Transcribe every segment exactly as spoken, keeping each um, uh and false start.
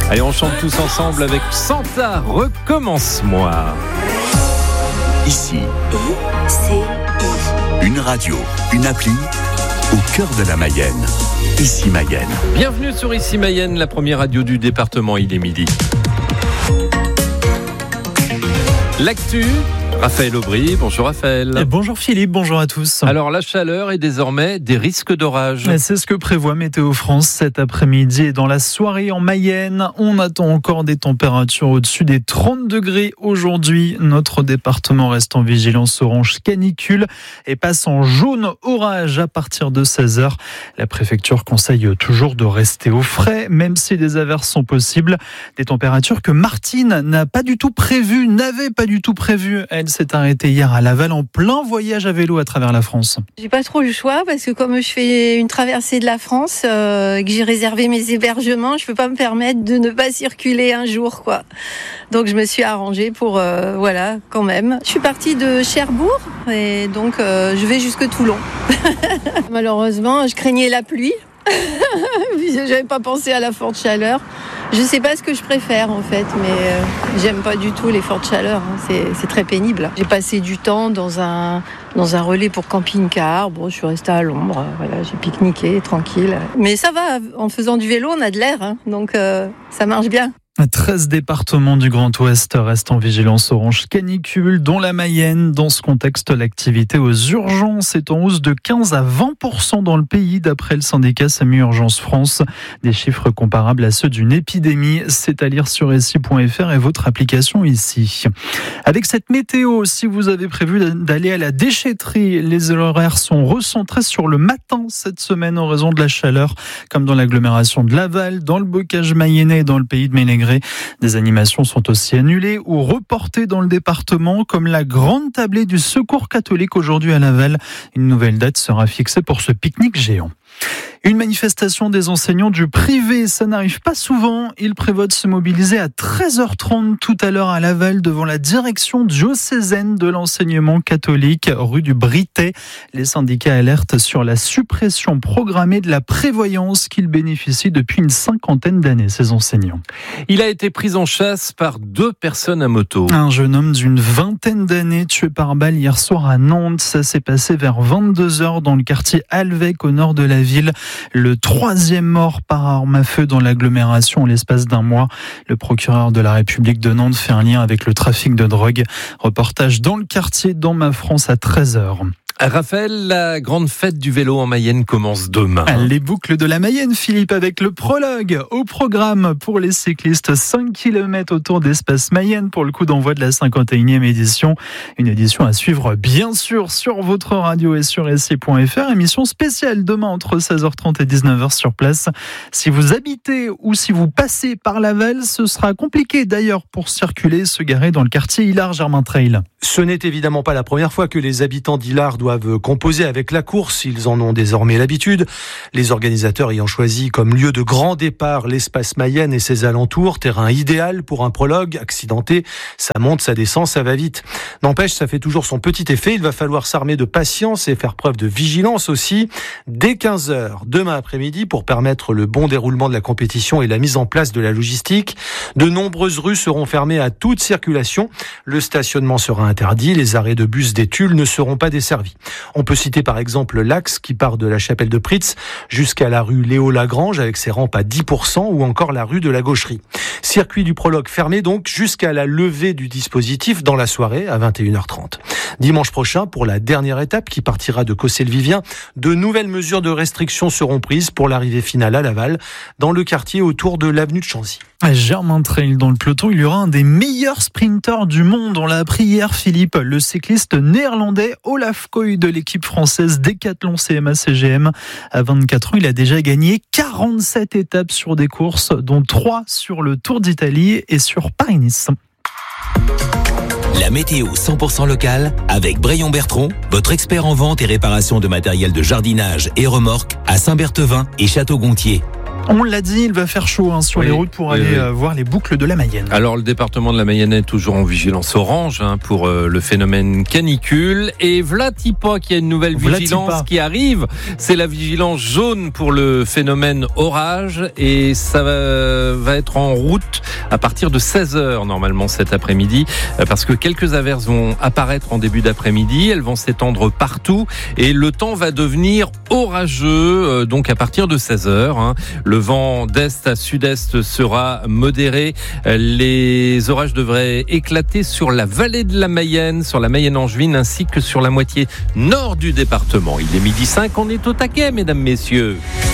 Allez, on chante tous ensemble avec Santa, recommence-moi. Ici, I C I. une radio, une appli au cœur de la Mayenne. Ici Mayenne. Bienvenue sur Ici Mayenne, la première radio du département, il est midi. L'actu, Raphaël Aubry. Bonjour Raphaël. Et bonjour Philippe, bonjour à tous. Alors la chaleur et désormais des risques d'orage. C'est ce que prévoit Météo France cet après-midi et dans la soirée en Mayenne. On attend encore des températures au-dessus des trente degrés aujourd'hui. Notre département reste en vigilance orange canicule et passe en jaune orage à partir de seize heures. La préfecture conseille toujours de rester au frais, même si des averses sont possibles. Des températures que Martine n'a pas du tout prévues, n'avait pas du tout prévues. Elle s'est arrêtée hier à Laval en plein voyage à vélo à travers la France. J'ai pas trop le choix parce que comme je fais une traversée de la France, euh, que j'ai réservé mes hébergements, je peux pas me permettre de ne pas circuler un jour, quoi. Donc je me suis arrangée pour, euh, voilà, quand même. Je suis partie de Cherbourg et donc euh, je vais jusque Toulon. Malheureusement, je craignais la pluie. J'avais pas pensé à la forte chaleur. Je sais pas ce que je préfère en fait, mais euh, j'aime pas du tout les fortes chaleurs. Hein. C'est, c'est très pénible. J'ai passé du temps dans un dans un relais pour camping-car. Bon, je suis restée à l'ombre. Voilà, j'ai pique-niqué tranquille. Mais ça va. En faisant du vélo, on a de l'air, hein, donc euh, ça marche bien. treize départements du Grand Ouest restent en vigilance orange canicule, dont la Mayenne. Dans ce contexte, l'activité aux urgences est en hausse de quinze à vingt pour cent dans le pays, d'après le syndicat SAMU Urgence France. Des chiffres comparables à ceux d'une épidémie. C'est à lire sur essi point f r et votre application ici. Avec cette météo, si vous avez prévu d'aller à la déchetterie, les horaires sont recentrés sur le matin cette semaine en raison de la chaleur, comme dans l'agglomération de Laval, dans le bocage mayennais et dans le pays de Ménégré. Des animations sont aussi annulées ou reportées dans le département, comme la grande tablée du Secours catholique aujourd'hui à Laval. Une nouvelle date sera fixée pour ce pique-nique géant. Une manifestation des enseignants du privé, ça n'arrive pas souvent. Ils prévoient de se mobiliser à treize heures trente tout à l'heure à Laval devant la direction diocésaine de l'enseignement catholique, rue du Britet. Les syndicats alertent sur la suppression programmée de la prévoyance qu'ils bénéficient depuis une cinquantaine d'années, ces enseignants. Il a été pris en chasse par deux personnes à moto. Un jeune homme d'une vingtaine d'années tué par balle hier soir à Nantes. Ça s'est passé vers vingt-deux heures dans le quartier Alvec au nord de la ville. Le troisième mort par arme à feu dans l'agglomération en l'espace d'un mois. Le procureur de la République de Nantes fait un lien avec le trafic de drogue. Reportage dans le quartier, dans Ma France à treize heures. Raphaël, la grande fête du vélo en Mayenne commence demain. Les boucles de la Mayenne, Philippe, avec le prologue au programme pour les cyclistes. cinq kilomètres autour d'Espace Mayenne pour le coup d'envoi de la cinquante et unième édition. Une édition à suivre, bien sûr, sur votre radio et sur essi point f r. Émission spéciale demain entre seize heures trente et dix-neuf heures sur place. Si vous habitez ou si vous passez par Laval, ce sera compliqué d'ailleurs pour circuler, se garer dans le quartier Hillard-Germain Trail. Ce n'est évidemment pas la première fois que les habitants d'Hillard doivent composer avec la course. Ils en ont désormais l'habitude. Les organisateurs ayant choisi comme lieu de grand départ l'espace Mayenne et ses alentours, terrain idéal pour un prologue accidenté. Ça monte, ça descend, ça va vite. N'empêche, ça fait toujours son petit effet. Il va falloir s'armer de patience et faire preuve de vigilance aussi. Dès quinze heures, demain après-midi, pour permettre le bon déroulement de la compétition et la mise en place de la logistique, de nombreuses rues seront fermées à toute circulation. Le stationnement sera interdit. Les arrêts de bus des Tulles ne seront pas desservis. On peut citer par exemple l'axe qui part de la chapelle de Pritz jusqu'à la rue Léo-Lagrange avec ses rampes à dix pour cent ou encore la rue de la Gaucherie. Circuit du prologue fermé donc jusqu'à la levée du dispositif dans la soirée à vingt et une heures trente. Dimanche prochain, pour la dernière étape qui partira de Cossé-le-Vivien, de nouvelles mesures de restriction seront prises pour l'arrivée finale à Laval dans le quartier autour de l'avenue de Chanzy. À Germain Trail, dans le peloton, il y aura un des meilleurs sprinteurs du monde. On l'a appris hier, Philippe, le cycliste néerlandais Olaf Koy de l'équipe française Décathlon C M A C G M. À vingt-quatre ans, il a déjà gagné quarante-sept étapes sur des courses, dont trois sur le Tour d'Italie et sur Paris-Nice. La météo cent pour cent locale avec Brayon Bertrand, votre expert en vente et réparation de matériel de jardinage et remorques à Saint-Berthevin et Château-Gontier. On l'a dit, il va faire chaud hein, sur oui, les routes pour oui, aller oui. Euh, voir les boucles de la Mayenne. Alors le département de la Mayenne est toujours en vigilance orange hein, pour euh, le phénomène canicule. Et Vlatipa qui a une nouvelle Vlatipa. vigilance qui arrive. C'est la vigilance jaune pour le phénomène orage. Et ça va, va être en route à partir de seize heures normalement cet après-midi. Parce que quelques averses vont apparaître en début d'après-midi. Elles vont s'étendre partout. Et le temps va devenir orageux euh, donc à partir de seize heures. Hein. Le vent d'est à sud-est sera modéré. Les orages devraient éclater sur la vallée de la Mayenne, sur la Mayenne angevine, ainsi que sur la moitié nord du département. Il est midi cinq, on est au taquet, mesdames, messieurs.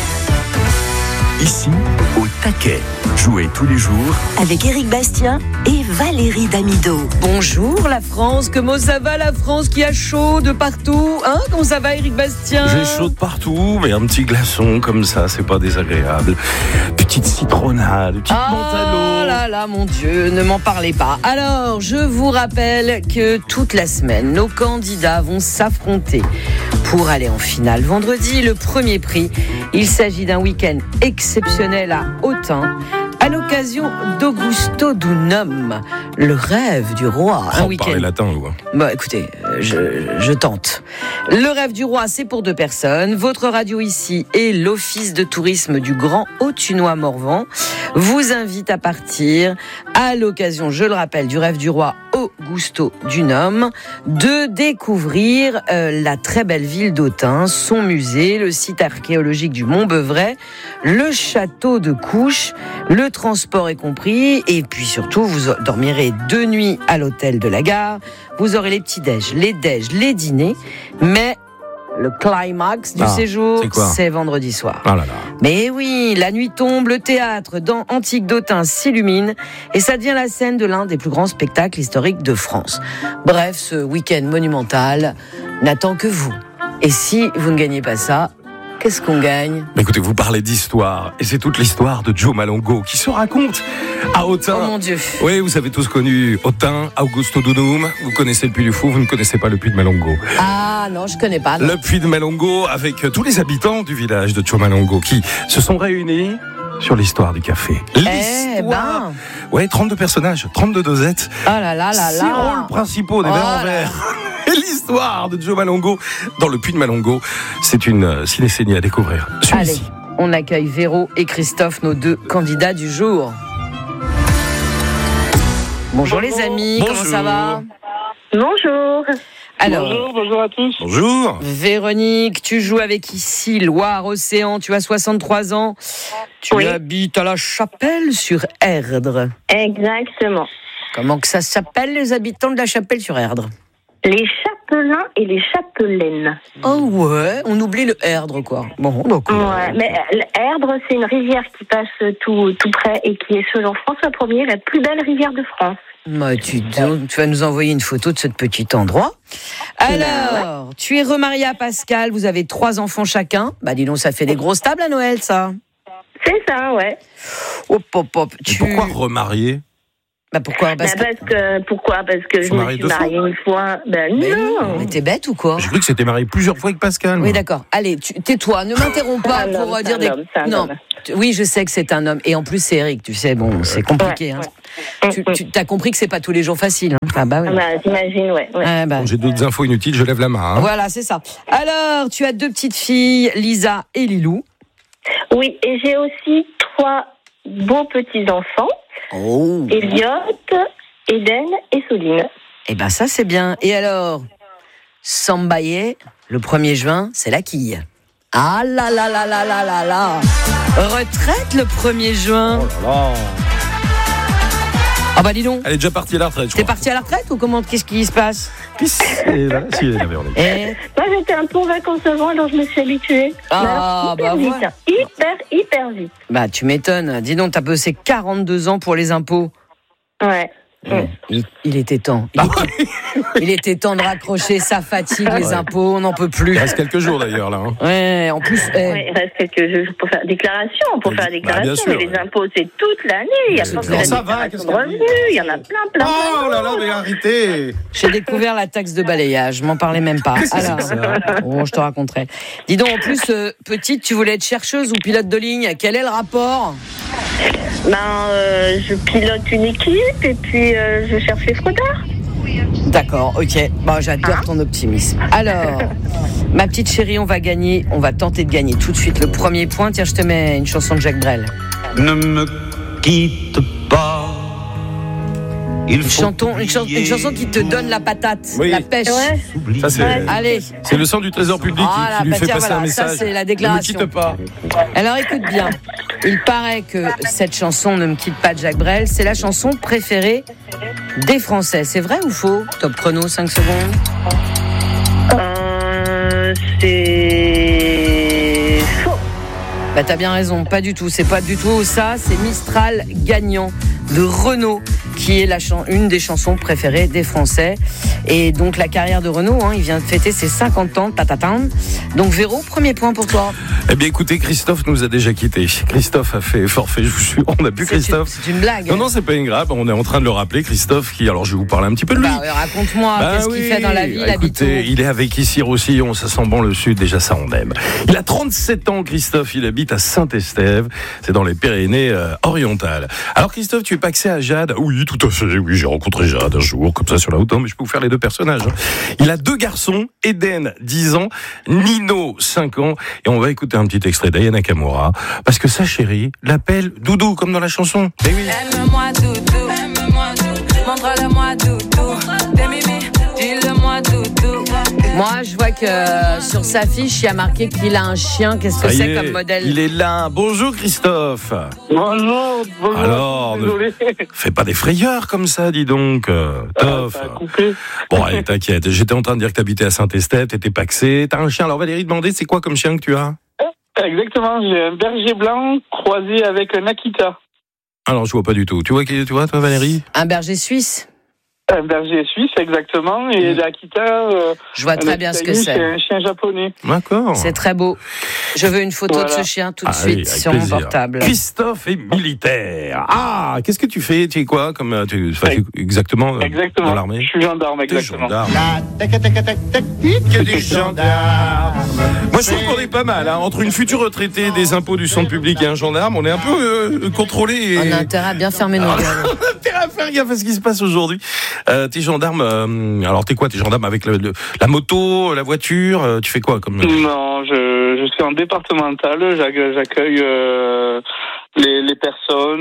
Ici, au taquet. Jouez tous les jours Avec Éric Bastien et Valérie Damido. Bonjour la France, comment ça va la France qui a chaud de partout hein? Comment ça va Éric Bastien? J'ai chaud de partout, mais un petit glaçon comme ça, c'est pas désagréable. Petite citronnade, petite Ah menthe à l'eau. là là, mon Dieu, ne m'en parlez pas. Alors, je vous rappelle que toute la semaine, nos candidats vont s'affronter pour aller en finale. Vendredi, le premier prix, il s'agit d'un week-end exceptionnel à Autun, à l'occasion d'Augusto Dunum, le rêve du roi. Un Oh, week-end. parlez latin, ou Bah écoutez, euh, je, je tente. Le rêve du roi, c'est pour deux personnes. Votre radio ici et l'office de tourisme du Grand Autunois-Morvan vous invitent à partir à l'occasion, je le rappelle, du rêve du roi Augusto Dunum, de découvrir euh, la très belle ville d'Autun, son musée, le site archéologique du Mont-Beuvray, le château de Couches, le transport est compris, et puis surtout, vous dormirez deux nuits à l'hôtel de la gare, vous aurez les petits-déj, les déj, les dîners, mais le climax du Ah, séjour, c'est quoi c'est vendredi soir. Ah là là. Mais oui, la nuit tombe, le théâtre dans Antique d'Autun s'illumine et ça devient la scène de l'un des plus grands spectacles historiques de France. Bref, ce week-end monumental n'attend que vous. Et si vous ne gagnez pas ça, qu'est-ce qu'on gagne? Mais écoutez, vous parlez d'histoire, et c'est toute l'histoire de Joe Malongo qui se raconte à Autun. Oh mon Dieu. Oui, vous avez tous connu Autun, Augusto Dunum. Vous connaissez le Puy du Fou, vous ne connaissez pas le Puy de Malongo. Ah non, je connais pas. Non. Le Puy de Malongo avec tous les habitants du village de Joe Malongo qui se sont réunis sur l'histoire du café. Eh ben. Ouais, trente-deux personnages, trente-deux dosettes. Oh là là là Six là. rôles principaux des Oh verres là en verre. Et l'histoire de Joe Malongo dans le Puy de Malongo, c'est une euh, cinécénie à découvrir. Allez, Celui-ci. on accueille Véro et Christophe, nos deux candidats du jour. Bonjour, les amis, Bonjour. comment ça va? Bonjour. Alors, Bonjour, bonjour à tous. Bonjour. Véronique, tu joues avec ici Loire-Océan, tu as soixante-trois ans, tu Oui. habites à la Chapelle-sur-Erdre. Exactement. Comment que ça s'appelle, les habitants de la Chapelle-sur-Erdre? Les chapelains et les chapelaines. Oh ouais, on oublie le Erdre, quoi. Bon, donc. Ouais, mais l'Erdre, c'est une rivière qui passe tout, tout près et qui est, selon François Ier, la plus belle rivière de France. Bah, tu, tu vas nous envoyer une photo de ce petit endroit. Alors, tu es remariée à Pascal, vous avez trois enfants chacun. Bah, dis donc, ça fait des grosses tables à Noël, ça. C'est ça, ouais. Hop, hop, hop. Et Tu... pourquoi remarier? Bah, pourquoi? Parce Bah, que... parce que, pourquoi? Parce que je Faut me marier suis deux fois. mariée une fois. Ben Mais non. Mais t'es bête ou quoi? J'ai cru que c'était marié plusieurs fois avec Pascal. moi. Oui, d'accord. Allez, tu, tais-toi, ne m'interromps pas C'est un pour homme, euh, dire c'est des... un homme, c'est un non, homme. Tu- oui, je sais que c'est un homme. Et en plus, c'est Eric, tu sais, bon, c'est compliqué. Ouais, hein. ouais. Tu, Mm, mm. tu as compris que c'est pas tous les jours facile. Hein. Ah bah oui. Bah, j'imagine, ouais. ouais. Ah, bah. Bon, j'ai d'autres infos inutiles, je lève la main. hein. Voilà, c'est ça. Alors, tu as deux petites filles, Lisa et Lilou. Oui, et j'ai aussi trois beaux petits-enfants. Oh. Elliot, Eden et Soline. Eh ben ça, c'est bien. Et alors, Sambaye, le premier juin, c'est la quille. Ah là là là là là là là. Retraite le premier juin. Oh là là. Ah bah dis donc. Elle est déjà partie à la retraite, je T'es crois. parti à la retraite ou comment? Qu'est-ce qui se passe? Puis, et là, si, elle est là, Véronique. Eh Moi, j'étais un peu en vacances avant, alors je me suis habituée. Ah, Mais alors, hyper bah vite, voilà. hein. Hyper, hyper vite. Bah tu m'étonnes. Dis donc, t'as bossé quarante-deux ans pour les impôts. Ouais. Il, il était temps. Il, Ah était, il était temps de raccrocher sa fatigue, les impôts, on n'en peut plus. Il reste quelques jours d'ailleurs là. Hein. Ouais, en plus. Eh. Ouais, il reste quelques jours pour faire la déclaration. Pour Oui, faire la bah, déclaration. bien sûr, mais les ouais. impôts, c'est toute l'année. Il y a C'est pas que clair. la Ça va, déclaration qu'est-ce de qu'elle revenus. Il y en a plein, plein. Oh là là, mais arrêtez. J'ai découvert la taxe de balayage, m'en parlais même pas. Alors, oh, je te raconterai. Dis donc, en plus, euh, petite, tu voulais être chercheuse ou pilote de ligne. Quel est le rapport ? Ben, euh, je pilote une équipe et puis euh, je cherche les fraudeurs. D'accord, ok. Bon, j'adore ton optimisme. Alors, ma petite chérie, on va gagner, on va tenter de gagner tout de suite le premier point. Tiens, je te mets une chanson de Jacques Brel. Ne me quitte pas. Il Une, faut chanton, une, chan- une chanson qui te donne la patate, Oui. la pêche. Ouais. Ça, c'est, Allez. c'est le sang du trésor public Ah, qui, qui lui bah fait tiens, passer voilà, un ça, message. c'est la Ne déclaration. me quitte pas. Alors écoute bien, il paraît que cette chanson Ne me quitte pas de Jacques Brel, c'est la chanson préférée des Français. C'est vrai ou faux ? Top chrono, cinq secondes. Euh, c'est faux. Bah t'as bien raison, pas du tout, c'est pas du tout ça, c'est Mistral gagnant de Renaud qui est la chan- une des chansons préférées des Français. Et donc la carrière de Renaud, hein, il vient de fêter ses cinquante ans, tatatam. Donc Véro, premier point pour toi. Eh bien, écoutez, Christophe nous a déjà quittés. Christophe a fait forfait, je vous suis. On n'a plus C'est une, Christophe. c'est une blague. Non, non, c'est pas une grave. On est en train de le rappeler. Christophe, qui, alors, je vais vous parler un petit peu de lui. Bah, ouais, raconte-moi, Bah qu'est-ce oui. qu'il fait dans la vie, il habite où ? Écoutez, il est avec ici Roussillon, ça sent bon le sud, déjà ça on aime. Il a trente-sept ans, Christophe, il habite à Saint-Estève, c'est dans les Pyrénées euh, orientales. Alors Christophe, tu es paxé à Jade ? Oui, tout à fait, oui, j'ai rencontré Jade un jour, comme ça sur la route, mais je peux vous faire les deux personnages. Hein. Il a deux garçons, Eden, dix ans, Nino, cinq ans, et on va écouter un petit extrait d'Aya Nakamura, parce que sa chérie l'appelle Doudou, comme dans la chanson. Eh oui. Aime-moi doudou, aime-moi doudou, montre-le-moi doudou, des mimi, dis-le-moi doudou. Moi, je vois que euh, sur sa fiche, il y a marqué qu'il a un chien. Qu'est-ce que Ça y c'est est, comme modèle ? il est là. Bonjour Christophe. Bonjour, bonjour. Alors, désolé. ne fais pas des frayeurs comme ça, dis donc. Euh, Toff. Ça a coupé. Bon, allez, t'inquiète. J'étais en train de dire que t'habitais à Saint-Estève, t'étais paxé. T'as un chien. Alors Valérie demandait, c'est quoi comme chien que tu as ? Exactement, j'ai un berger blanc croisé avec un Akita. Alors, je vois pas du tout. Tu vois qui tu vois, toi, Valérie ? Un berger suisse ? Un berger suisse, exactement, et l'Akita... Euh, Je vois très bien ce que c'est. C'est un chien japonais. D'accord. C'est très beau. Je veux une photo Voilà. de ce chien tout de Ah suite oui, avec sur mon plaisir. portable. Christophe est militaire. Ah, qu'est-ce que tu fais ? Tu es quoi comme euh, tu, enfin, tu- exactement, euh, Exactement, dans l'armée ? je suis gendarme, T'es exactement. gendarme. La technique du gendarme. Moi, je trouve qu'on est pas mal. Hein. Entre une future retraitée des impôts du centre public et un gendarme, on est un peu euh, contrôlé. Et... On a intérêt à bien fermer nos Alors, gueules. on a intérêt à faire gaffe à ce qui se passe aujourd'hui. Euh, t'es gendarme, euh, alors t'es quoi ? T'es gendarme avec le, le- la moto, la voiture, euh, tu fais quoi comme... Non, je, je suis en départemental, j'ac- j'accueille euh, les, les personnes,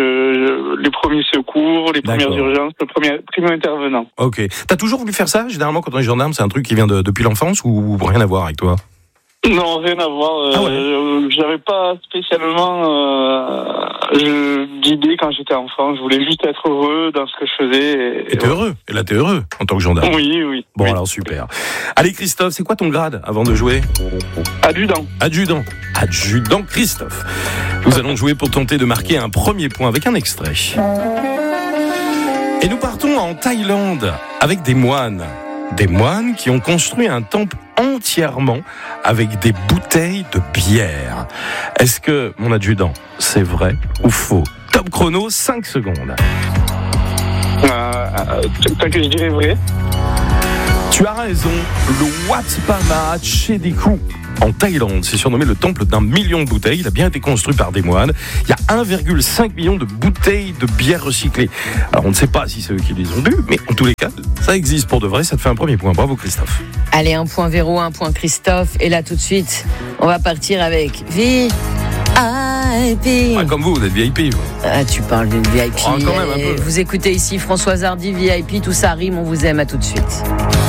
je, je- les premiers secours, les premières D'accord. urgences, le premier, premier intervenant. Ok. T'as toujours voulu faire ça ? Généralement, quand on est gendarme, c'est un truc qui vient de- depuis l'enfance ou, ou rien à voir avec toi ? Non, rien à voir. Euh, Ah ouais. euh, J'avais pas spécialement euh, je- d'idée quand j'étais enfant. Je voulais juste être heureux dans ce que je faisais. Et, Et t'es heureux ? Et là, t'es heureux en tant que gendarme ? Oui, oui. Bon, oui. alors super. Allez, Christophe, c'est quoi ton grade avant de jouer ? Adjudant. Adjudant. Adjudant Christophe. Nous allons jouer pour tenter de marquer un premier point avec un extrait. Et nous partons en Thaïlande avec des moines. Des moines qui ont construit un temple entièrement avec des bouteilles de bière. Est-ce que, mon adjudant, c'est vrai ou faux ? Top chrono, cinq secondes. Euh, euh, Tant que je dirais vrai. Tu as raison, le Wat Pama Chediku en Thaïlande, c'est surnommé le temple d'un million de bouteilles. Il a bien été construit par des moines. Il y a un virgule cinq million de bouteilles de bière recyclées. Alors on ne sait pas si c'est eux qui les ont bu, mais en tous les cas, ça existe pour de vrai. Ça te fait un premier point. Bravo Christophe. Allez, un point Véro, un point Christophe. Et là, tout de suite, on va partir avec V I P. Ah, comme vous, vous êtes V I P. Vous. Ah, tu parles d'une V I P. Ah, quand même un peu. Vous écoutez ici Françoise Hardy, V I P, tout ça rime, on vous aime, à tout de suite.